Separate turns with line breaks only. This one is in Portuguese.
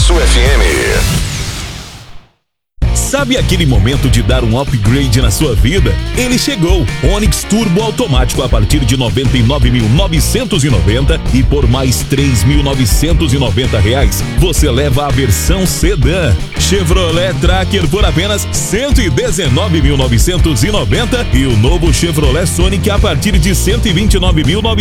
Sucesso FM.
Sabe aquele momento de dar um upgrade na sua vida? Ele chegou! Onix Turbo automático a partir de R$ 99.990 e por mais R$ 3.990 você leva a versão sedã. Chevrolet Tracker por apenas R$ 119.990 e o novo Chevrolet Sonic a partir de R$ 129.990.